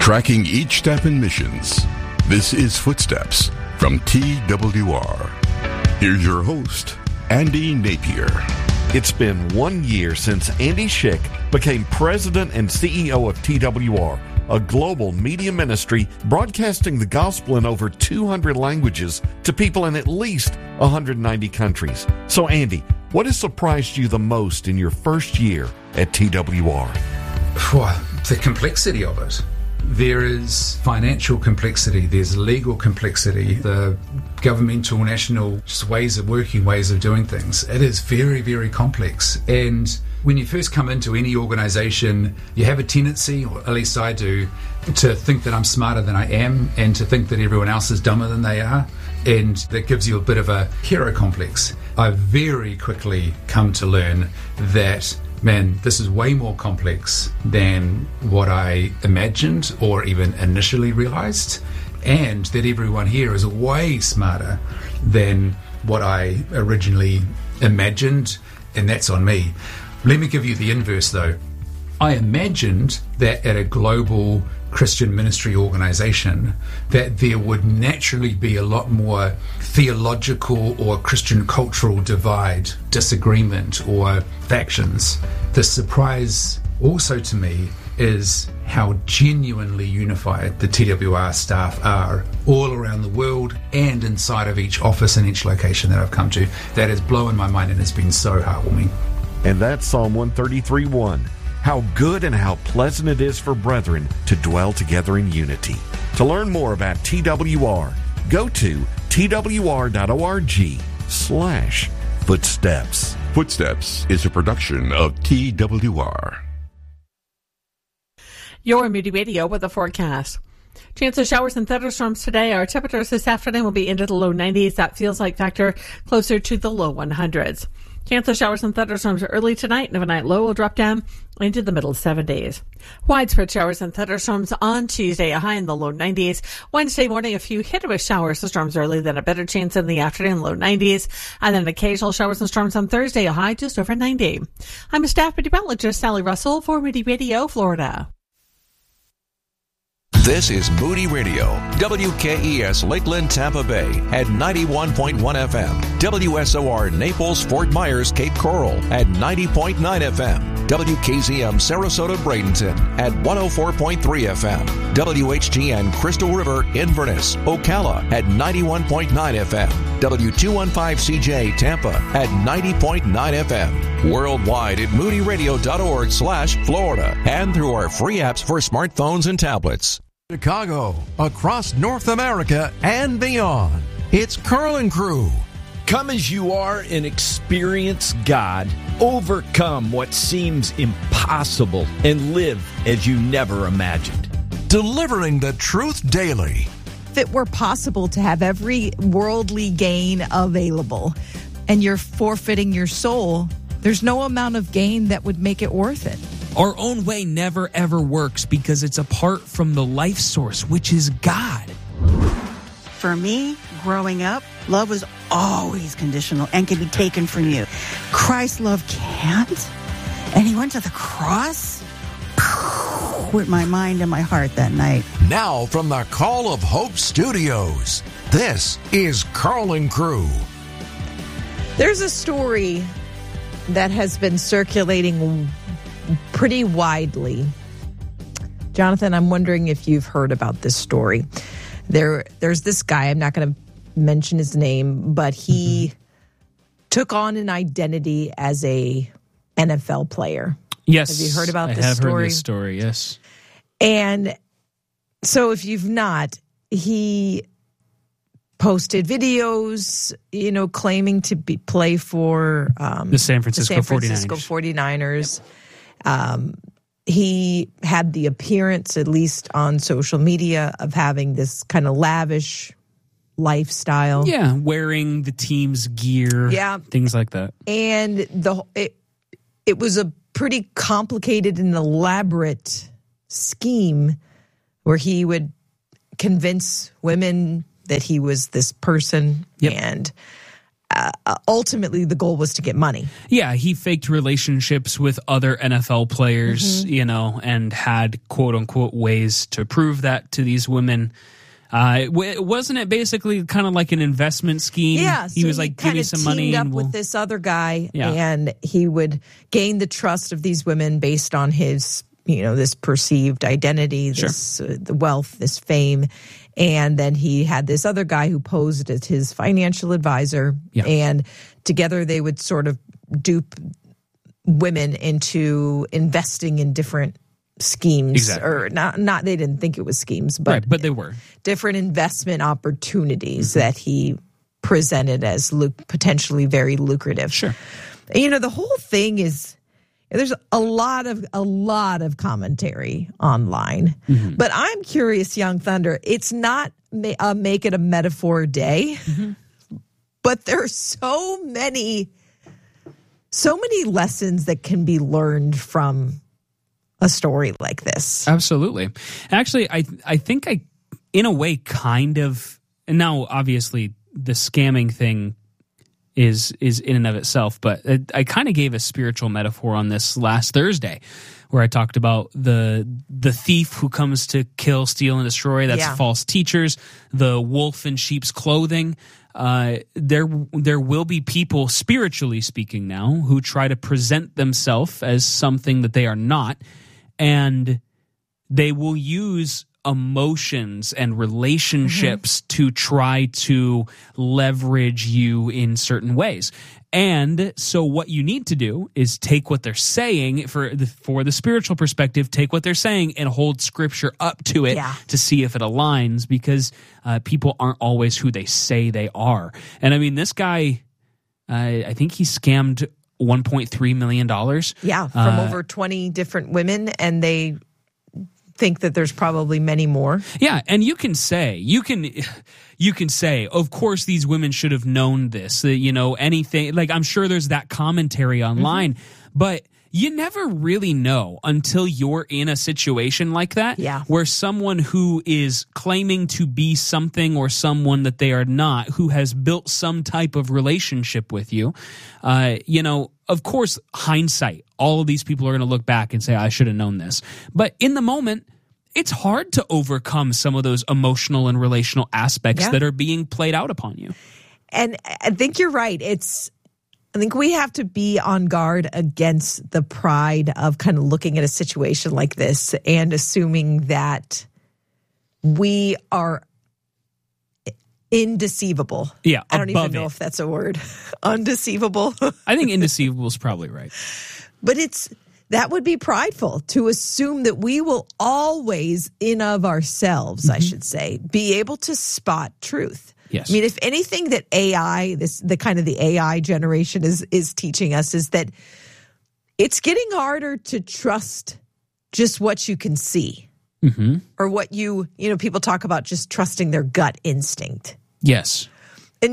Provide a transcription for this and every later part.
Tracking each step in missions. This is Footsteps from TWR. Here's your host, Andy Napier. It's been 1 year since Andy Schick became president and CEO of TWR, a global media ministry broadcasting the gospel in over 200 languages to people in at least 190 countries. So, Andy, what has surprised you the most in your first year at TWR? The complexity of it. There is financial complexity, there's legal complexity, the governmental, national ways of working, ways of doing things. It is very, very complex. And when you first come into any organization, you have a tendency, or at least I do, to think that I'm smarter than I am and to think that everyone else is dumber than they are. And that gives you a bit of a hero complex. I've very quickly come to learn that, man, this is way more complex than what I imagined or even initially realized, and that everyone here is way smarter than what I originally imagined, and that's on me. Let me give you the inverse, though. I imagined that at a global Christian ministry organization that there would naturally be a lot more theological or Christian cultural divide, disagreement, or factions. The surprise also to me is how genuinely unified the TWR staff are all around the world and inside of each office and each location that I've come to. That has blown my mind and has been so heartwarming. And that's Psalm 133:1. How good and how pleasant it is for brethren to dwell together in unity. To learn more about TWR, go to twr.org/footsteps. Footsteps is a production of TWR. Your Moody Radio with a forecast. Chance of showers and thunderstorms today. Our temperatures this afternoon will be into the low 90s. That feels like factor closer to the low 100s. Chance of showers and thunderstorms early tonight, and overnight low will drop down into the middle 70s. Widespread showers and thunderstorms on Tuesday, a high in the low 90s. Wednesday morning, a few hit with showers and storms early, then a better chance in the afternoon, low 90s. And then occasional showers and storms on Thursday, a high just over 90. I'm a staff meteorologist, Sally Russell, for Moody Radio, Florida. This is Moody Radio, WKES Lakeland, Tampa Bay at 91.1 FM, WSOR Naples, Fort Myers, Cape Coral at 90.9 FM, WKZM Sarasota, Bradenton at 104.3 FM, WHGN Crystal River, Inverness, Ocala at 91.9 FM, W215CJ Tampa at 90.9 FM, worldwide at moodyradio.org/Florida and through our free apps for smartphones and tablets. Chicago, across North America and beyond. It's Carl and Crew. Come as you are and experience God. Overcome what seems impossible and live as you never imagined. Delivering the truth daily. If it were possible to have every worldly gain available and you're forfeiting your soul, there's no amount of gain that would make it worth it. Our own way never, ever works because it's apart from the life source, which is God. For me, growing up, love was always conditional and can be taken from you. Christ's love can't. And he went to the cross with my mind and my heart that night. Now from the Call of Hope Studios, this is Carl and Crew. There's a story that has been circulating pretty widely. Jonathan, I'm wondering if you've heard about this story. There's this guy, I'm not going to mention his name, but he took on an identity as a NFL player. Yes. Have you heard about this story? I have heard this story, yes. And so if you've not, he posted videos, claiming to play for the San Francisco 49ers. He had the appearance, at least on social media, of having this kind of lavish lifestyle. Yeah, wearing the team's gear. Yeah. Things like that. And it was a pretty complicated and elaborate scheme where he would convince women that he was this person. Yep. And ultimately the goal was to get money. Yeah, he faked relationships with other NFL players, and had quote unquote ways to prove that to these women. Wasn't it basically kind of like an investment scheme? Yeah, he was like, give me some money. Teamed up and with this other guy, and he would gain the trust of these women based on his, this perceived identity, this the wealth, this fame. And then he had this other guy who posed as his financial advisor, and together they would sort of dupe women into investing in different schemes. Exactly. Or not they didn't think it was schemes, but they were different investment opportunities that he presented as potentially very lucrative. Sure. The whole thing is, there's a lot of commentary online, but I'm curious, Young Thunder, it's not make it a metaphor day, but there's so many lessons that can be learned from a story like this. Absolutely. Actually, I think I, in a way, kind of, and now obviously the scamming thing is in and of itself, but I kind of gave a spiritual metaphor on this last Thursday, where I talked about the thief who comes to kill, steal, and destroy. That's false teachers. The wolf in sheep's clothing. There will be people, spiritually speaking now, who try to present themselves as something that they are not, and they will use emotions and relationships to try to leverage you in certain ways. And so what you need to do is take what they're saying for the spiritual perspective, take what they're saying and hold scripture up to it to see if it aligns, because people aren't always who they say they are. And I mean, this guy, I think he scammed $1.3 million. Yeah, from over 20 different women, and they think that there's probably many more. Yeah, and you can say, of course these women should have known this, anything, like I'm sure there's that commentary online, but you never really know until you're in a situation like that, where someone who is claiming to be something or someone that they are not, who has built some type of relationship with you, of course, hindsight, all of these people are going to look back and say, I should have known this. But in the moment, it's hard to overcome some of those emotional and relational aspects that are being played out upon you. And I think you're right. I think we have to be on guard against the pride of kind of looking at a situation like this and assuming that we are indeceivable. Yeah, I don't even know if that's a word. Undeceivable. I think indeceivable is probably right. But that would be prideful to assume that we will always, in of ourselves, I should say, be able to spot truth. Yes. I mean, if anything that AI, the AI generation is teaching us, is that it's getting harder to trust just what you can see. Or what people talk about just trusting their gut instinct. Yes. And,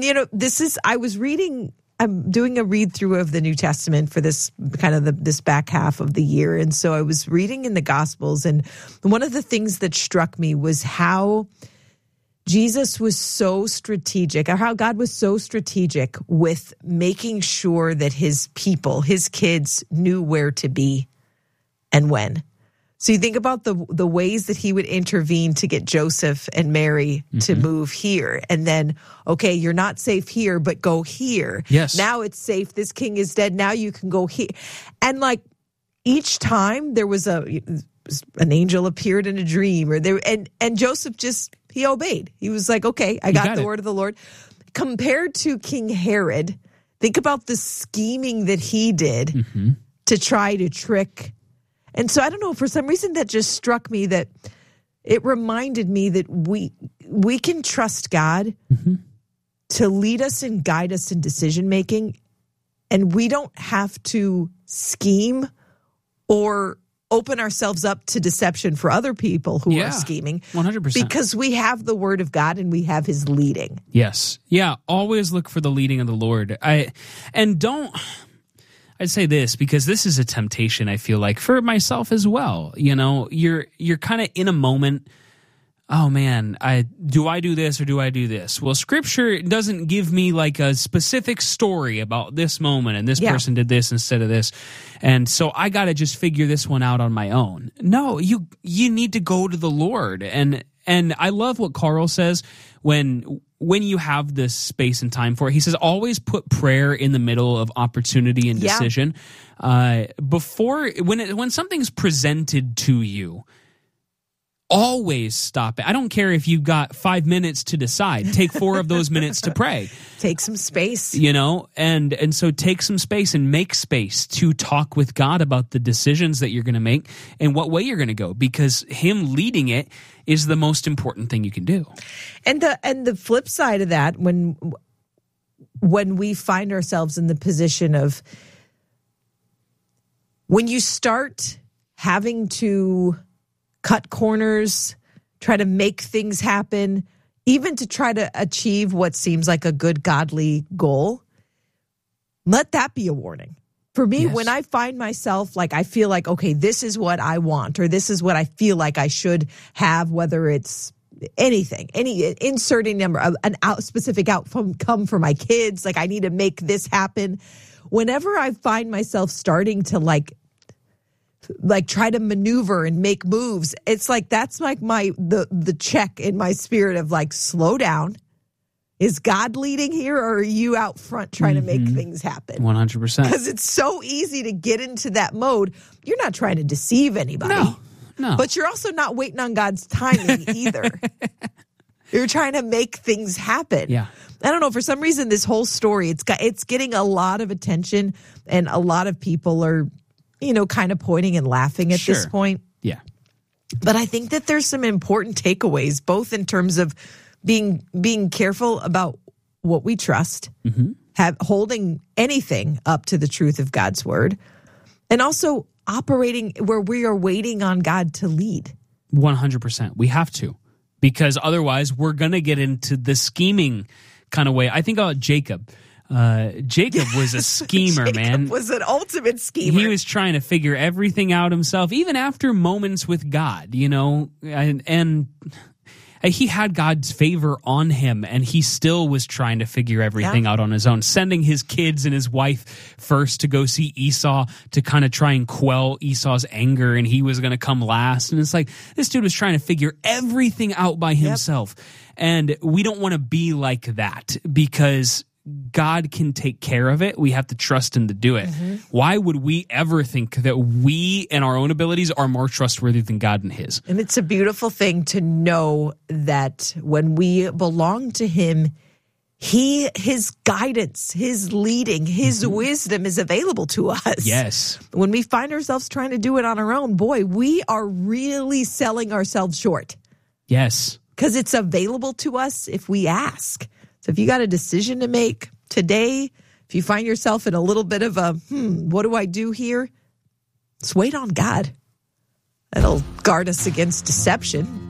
I'm doing a read through of the New Testament for this kind of this back half of the year. And so I was reading in the Gospels, and one of the things that struck me was how Jesus was so strategic, or how God was so strategic with making sure that his people, his kids, knew where to be and when. So you think about the ways that he would intervene to get Joseph and Mary to move here. And then, okay, you're not safe here, but go here. Yes. Now it's safe. This king is dead. Now you can go here. And like each time there was an angel appeared in a dream, and Joseph he obeyed. He was like, okay, I got the word of the Lord. Compared to King Herod, think about the scheming that he did to try to trick. And so I don't know, for some reason that just struck me, that it reminded me that we can trust God to lead us and guide us in decision making, and we don't have to scheme or open ourselves up to deception for other people who are scheming. 100%. Because we have the word of God and we have his leading. Yes. Yeah, always look for the leading of the Lord. I'd say this, because this is a temptation, I feel like, for myself as well. You're kind of in a moment oh man, do I do this or do I do this? Well, Scripture doesn't give me like a specific story about this moment and this person did this instead of this. And so I got to just figure this one out on my own. No, you need to go to the Lord. And I love what Carl says when you have this space and time for it. He says, always put prayer in the middle of opportunity and decision. When something's presented to you, always stop it. I don't care if you've got 5 minutes to decide. Take 4 of those minutes to pray. Take some space. And so take some space and make space to talk with God about the decisions that you're going to make and what way you're going to go, because him leading it is the most important thing you can do. And the flip side of that, when we find ourselves in the position of when you start having to cut corners, try to make things happen, even to try to achieve what seems like a good godly goal, let that be a warning. For me, when I find myself like I feel like, okay, this is what I want, or this is what I feel like I should have, whether it's anything, inserting number, specific outcome come for my kids, like I need to make this happen. Whenever I find myself starting to like try to maneuver and make moves, it's like that's like the check in my spirit of like, slow down. Is God leading here, or are you out front trying to make things happen? 100%. Because it's so easy to get into that mode. You're not trying to deceive anybody. No. But you're also not waiting on God's timing either. You're trying to make things happen. Yeah. I don't know, for some reason this whole story, it's getting a lot of attention, and a lot of people are kind of pointing and laughing at this point. Yeah. But I think that there's some important takeaways, both in terms of being careful about what we trust, holding anything up to the truth of God's word, and also operating where we are waiting on God to lead. 100%. We have to, because otherwise we're going to get into the scheming kind of way. I think about Jacob. Jacob was a schemer, Jacob was an ultimate schemer. He was trying to figure everything out himself, even after moments with God, and he had God's favor on him, and he still was trying to figure everything out on his own, sending his kids and his wife first to go see Esau to kind of try and quell Esau's anger, and he was going to come last. And it's like, this dude was trying to figure everything out by himself. And we don't want to be like that, because God can take care of it. We have to trust him to do it. Why would we ever think that we and our own abilities are more trustworthy than God and his? And it's a beautiful thing to know that when we belong to him, his guidance, his leading, his wisdom is available to us. Yes. When we find ourselves trying to do it on our own, boy, we are really selling ourselves short. Yes. Because it's available to us if we ask. So if you got a decision to make today, if you find yourself in a little bit of a, what do I do here? Just wait on God. That'll guard us against deception.